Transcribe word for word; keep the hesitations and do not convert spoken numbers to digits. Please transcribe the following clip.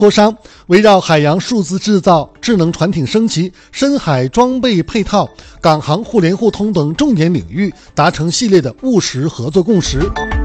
磋商围绕海洋数字制造、智能船艇升级、深海装备配套、港航互联互通等重点领域达成系列的务实合作共识。